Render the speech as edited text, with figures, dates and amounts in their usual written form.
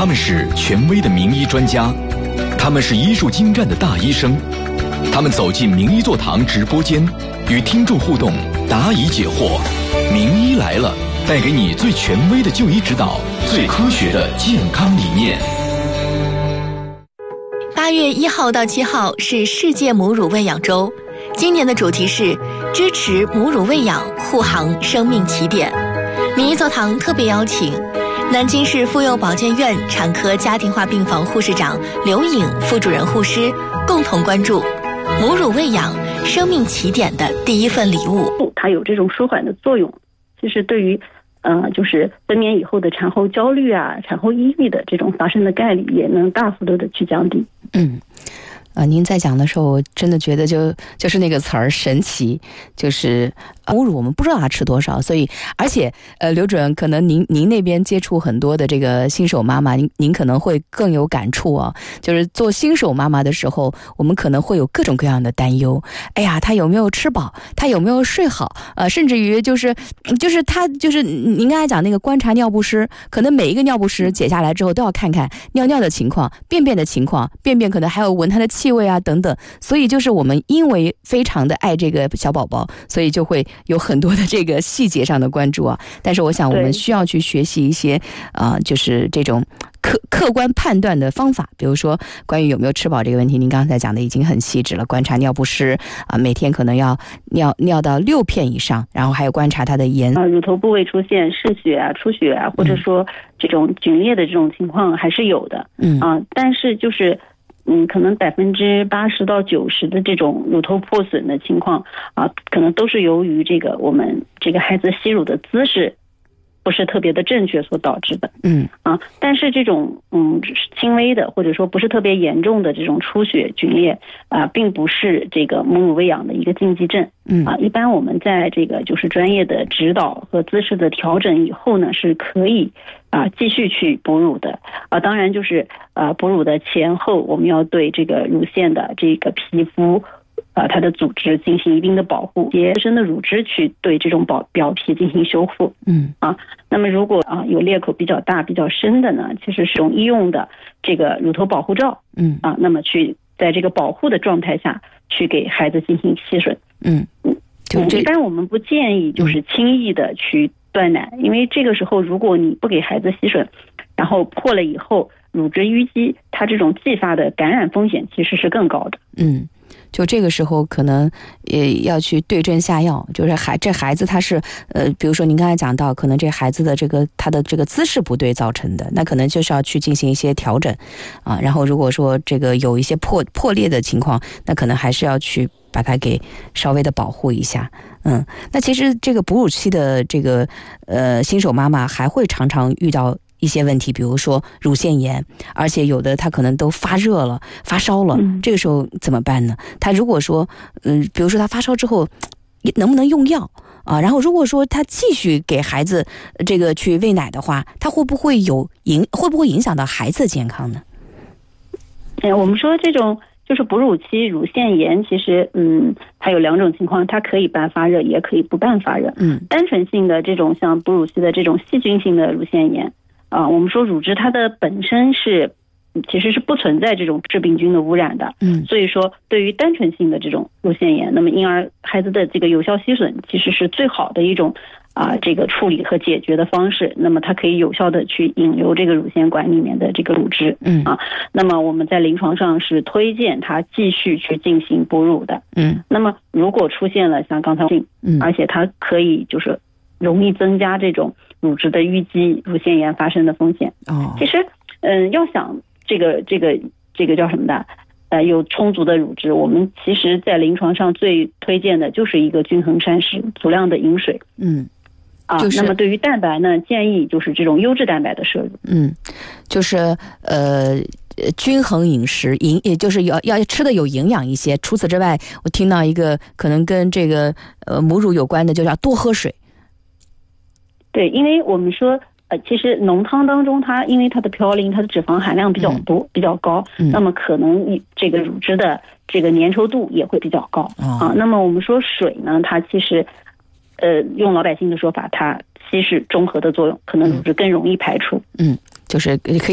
他们是权威的名医专家，他们是医术精湛的大医生，他们走进名医座堂直播间，与听众互动，答疑解惑。名医来了，带给你最权威的就医指导，最科学的健康理念。 8月1号到7号是世界母乳喂养周，今年的主题是支持母乳喂养，护航生命起点。名医座堂特别邀请南京市妇幼保健院产科家庭化病房护士长刘颖副主任护师共同关注母乳喂养生命起点的第一份礼物。 它有这种舒缓的作用，其实对于就是分娩以后的产后焦虑啊、产后抑郁的这种发生的概率也能大幅度的去降低。 您在讲的时候，我真的觉得就是那个词儿神奇，就是母乳我们不知道它吃多少，所以而且刘主任可能您那边接触很多的这个新手妈妈，您可能会更有感触啊。就是做新手妈妈的时候，我们可能会有各种各样的担忧。哎呀，她有没有吃饱？她有没有睡好？甚至于就是她就是您刚才讲那个观察尿不湿，可能每一个尿不湿解下来之后都要看看尿尿的情况、便便的情况，便便可能还有闻她的气味啊等等。所以就是我们因为非常的爱这个小宝宝，所以就会有很多的这个细节上的关注啊。但是我想我们需要去学习一些就是这种客观判断的方法，比如说关于有没有吃饱这个问题，您刚才讲的已经很细致了。观察尿不湿每天可能要尿到6片以上，然后还有观察它的盐乳头部位出现渗血啊、出血啊，或者说这种皲裂的这种情况还是有的。但是就是可能80%到90%的这种乳头破损的情况可能都是由于我们这个孩子吸乳的姿势不是特别的正确所导致的。但是这种轻微的或者说不是特别严重的这种出血皲裂并不是这个母乳喂养的一个禁忌症。一般我们在这个就是专业的指导和姿势的调整以后呢，是可以继续去哺乳的。当然就是哺乳的前后，我们要对这个乳腺的这个皮肤它的组织进行一定的保护，节生的乳汁去对这种表皮进行修复。那么如果有裂口比较大、比较深的呢，其实是用医用的这个乳头保护罩。那么去在这个保护的状态下去给孩子进行吸吮。一般我们不建议就是轻易的去断奶，因为这个时候如果你不给孩子吸吮，然后破了以后乳汁淤积，它这种继发的感染风险其实是更高的。 就这个时候可能要去对症下药，就是这孩子他是比如说您刚才讲到可能这孩子的他的这个姿势不对造成的，那可能就是要去进行一些调整然后如果说这个有一些破裂的情况，那可能还是要去把它给稍微的保护一下。那其实这个哺乳期的这个新手妈妈还会常常遇到一些问题，比如说乳腺炎，而且有的他可能都发热了、发烧了，这个时候怎么办呢？他如果说比如说他发烧之后能不能用药然后如果说他继续给孩子这个去喂奶的话，他会不会影响到孩子的健康呢？ 我们说这种就是哺乳期乳腺炎，其实还有2种情况，它可以伴发热，也可以不伴发热。单纯性的这种像哺乳期的这种细菌性的乳腺炎我们说乳汁它的本身其实是不存在这种致病菌的污染的。所以说对于单纯性的这种乳腺炎，那么婴儿孩子的这个有效吸吮其实是最好的一种这个处理和解决的方式。那么它可以有效的去引流这个乳腺管里面的这个乳汁。那么我们在临床上是推荐他继续去进行哺乳的。那么如果出现了像刚才而且它可以就是容易增加这种乳汁的淤积、乳腺炎发生的风险。其实要想这个叫什么的有充足的乳汁，我们其实在临床上最推荐的就是一个均衡膳食、足量的饮水。那么对于蛋白呢，建议就是这种优质蛋白的摄入。 就是均衡饮食，也就是要吃的有营养一些。除此之外，我听到一个可能跟这个母乳有关的，就叫多喝水。 对，因为我们说其实浓汤当中因为它的嘌呤，它的脂肪含量比较多、比较高，那么可能这个乳汁的这个粘稠度也会比较高。那么我们说水呢，它其实用老百姓的说法，它稀释中和的作用，可能乳汁更容易排出。 就是可以